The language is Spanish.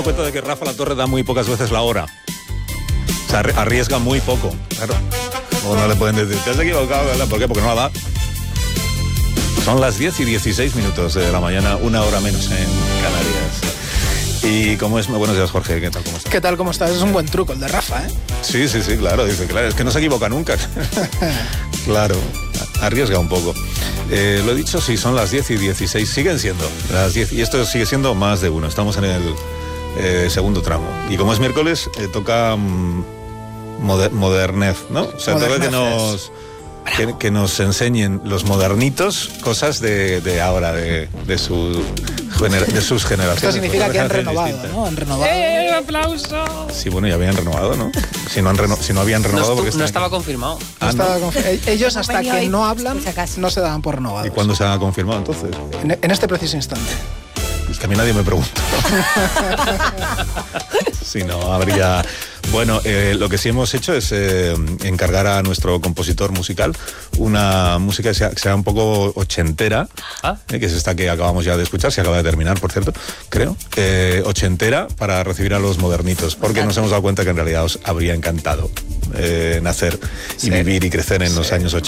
cuenta de que Rafa La Torre da muy pocas veces la hora. O sea, arriesga muy poco. Claro. O no le pueden decir, te has equivocado, ¿verdad? ¿Por qué? Porque no la da. Son las 10:16 de la mañana, una hora menos en Canarias. Y como es... Buenos días, Jorge, ¿qué tal? ¿Cómo estás? ¿Qué tal? ¿Cómo estás? Es un buen truco el de Rafa, ¿eh? Sí, claro, dice, claro, es que no se equivoca nunca. Claro, arriesga un poco. Lo he dicho, sí, son las 10:16, siguen siendo las 10, y esto sigue siendo más de uno, estamos en el segundo tramo. Y como es miércoles, toca modernez, ¿no? O sea, toca que nos enseñen los modernitos cosas de ahora, de sus generaciones. Esto significa que han renovado, ¿no? Han renovado. ¡Aplauso! Sí, bueno, ya habían renovado, ¿no? Si no habían renovado... No estaba confirmado. Ellos hasta que no hablan no se daban por renovados. ¿Y cuándo se ha confirmado entonces? En este preciso instante. Es que a mí nadie me preguntó. Si no, habría... Bueno, lo que sí hemos hecho es encargar a nuestro compositor musical una música que sea un poco ochentera, que es esta que acabamos ya de escuchar, se acaba de terminar, por cierto, creo, ochentera, para recibir a los modernitos, porque nos hemos dado cuenta que en realidad os habría encantado nacer y vivir y crecer en los años 80.